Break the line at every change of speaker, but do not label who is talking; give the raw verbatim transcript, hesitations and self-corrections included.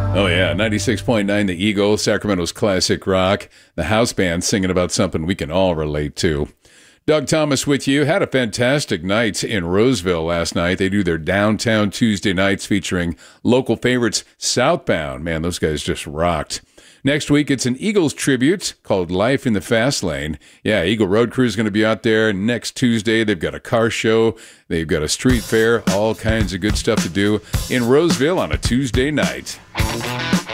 Oh, yeah. ninety-six point nine The Eagle, Sacramento's classic rock. The house band singing about something we can all relate to. Doug Thomas with you. Had a fantastic night in Roseville last night. They do their downtown Tuesday nights featuring local favorites Southbound. Man, those guys just rocked. Next week, it's an Eagles tribute called Life in the Fast Lane. Yeah, Eagle Road Crew is going to be out there next Tuesday. They've got a car show. They've got a street fair. All kinds of good stuff to do in Roseville on a Tuesday night.